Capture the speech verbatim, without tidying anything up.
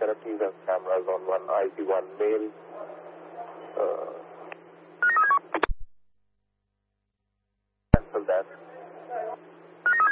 connecting the cameras on one I P one mail. Uh, cancel that.